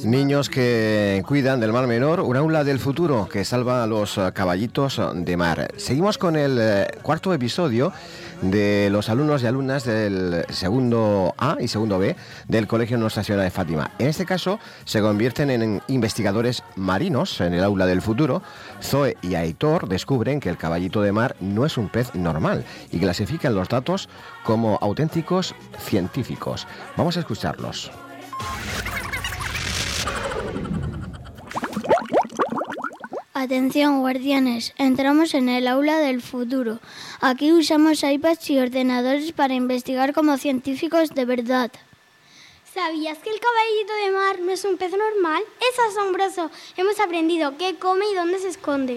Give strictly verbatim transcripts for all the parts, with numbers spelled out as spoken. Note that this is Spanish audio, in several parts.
Niños que cuidan del Mar Menor, un aula del futuro que salva a los caballitos de mar. Seguimos con el cuarto episodio de los alumnos y alumnas del segundo A y segundo B del Colegio Nuestra Señora de Fátima. En este caso se convierten en investigadores marinos en el aula del futuro. Zoe y Aitor descubren que el caballito de mar no es un pez normal y clasifican los datos como auténticos científicos. Vamos a escucharlos. Atención, guardianes, entramos en el aula del futuro. Aquí usamos iPads y ordenadores para investigar como científicos de verdad. ¿Sabías que el caballito de mar no es un pez normal? Es asombroso. Hemos aprendido qué come y dónde se esconde.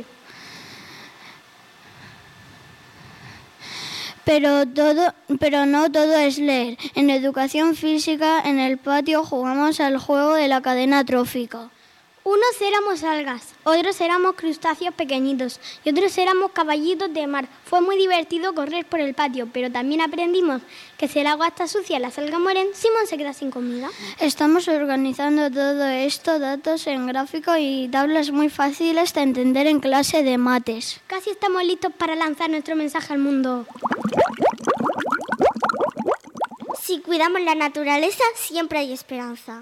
Pero todo, pero no todo es leer. En educación física, en el patio, jugamos al juego de la cadena trófica. Unos éramos algas, otros éramos crustáceos pequeñitos y otros éramos caballitos de mar. Fue muy divertido correr por el patio, pero también aprendimos que si el agua está sucia y las algas mueren, Simón se queda sin comida. Estamos organizando todo esto, datos en gráfico y tablas muy fáciles de entender en clase de mates. Casi estamos listos para lanzar nuestro mensaje al mundo. Si cuidamos la naturaleza, siempre hay esperanza.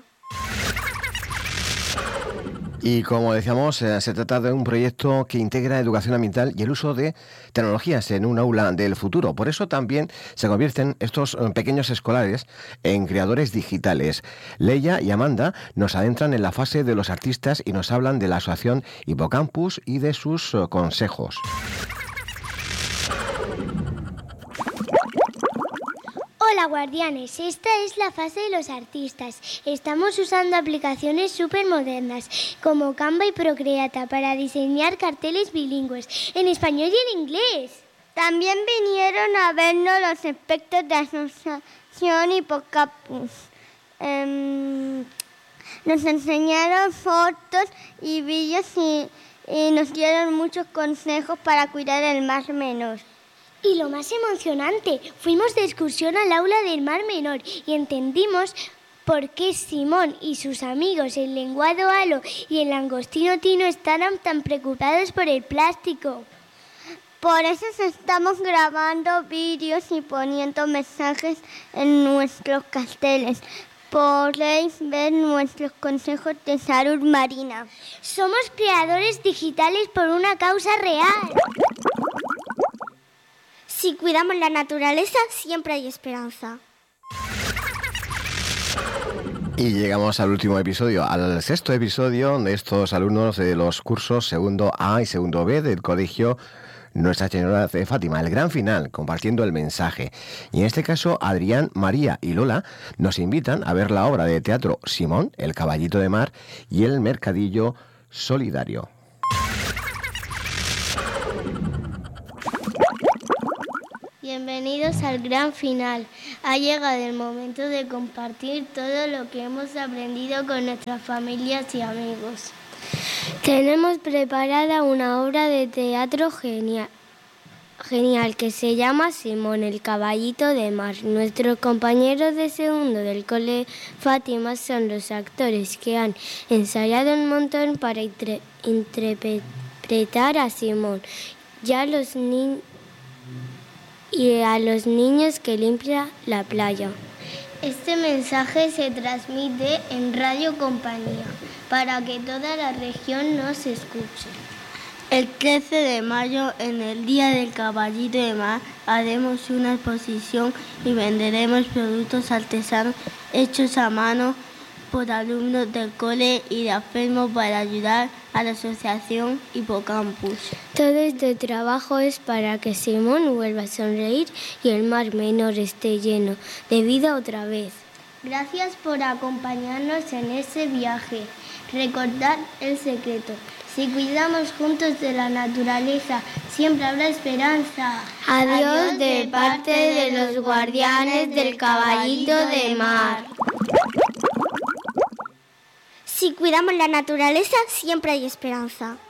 Y como decíamos, eh, se trata de un proyecto que integra educación ambiental y el uso de tecnologías en un aula del futuro. Por eso también se convierten estos eh, pequeños escolares en creadores digitales. Leia y Amanda nos adentran en la fase de los artistas y nos hablan de la asociación Hippocampus y de sus eh, consejos. Hola guardianes, esta es la fase de los artistas. Estamos usando aplicaciones súper modernas como Canva y Procreate para diseñar carteles bilingües en español y en inglés. También vinieron a vernos los expertos de asociación Hippocampus. Um, nos enseñaron fotos y vídeos y, y nos dieron muchos consejos para cuidar el Mar Menor. Y lo más emocionante, fuimos de excursión al aula del Mar Menor y entendimos por qué Simón y sus amigos, el lenguado halo y el langostino tino, estaban tan preocupados por el plástico. Por eso estamos grabando vídeos y poniendo mensajes en nuestros carteles. Podéis ver nuestros consejos de salud marina. Somos creadores digitales por una causa real. Si cuidamos la naturaleza, siempre hay esperanza. Y llegamos al último episodio, al sexto episodio de estos alumnos de los cursos segundo A y segundo B del Colegio Nuestra Señora de Fátima, el gran final, compartiendo el mensaje. Y en este caso, Adrián, María y Lola nos invitan a ver la obra de teatro Simón, el caballito de mar y el mercadillo solidario. Bienvenidos al gran final. Ha llegado el momento de compartir todo lo que hemos aprendido con nuestras familias y amigos. Tenemos preparada una obra de teatro genial, genial que se llama Simón, el caballito de mar. Nuestros compañeros de segundo del Cole Fátima son los actores que han ensayado un montón para intre- interpretar a Simón. Ya los niños y a los niños que limpian la playa. Este mensaje se transmite en Radio Compañía para que toda la región nos escuche. El trece de mayo, en el Día del Caballito de Mar, haremos una exposición y venderemos productos artesanos hechos a mano por alumnos del cole y de Afermo para ayudar a la asociación Hippocampus. Todo este trabajo es para que Simón vuelva a sonreír y el Mar Menor esté lleno de vida otra vez. Gracias por acompañarnos en ese viaje. Recordad el secreto. Si cuidamos juntos de la naturaleza, siempre habrá esperanza. Adiós de parte de los guardianes del caballito de mar. Si cuidamos la naturaleza, siempre hay esperanza.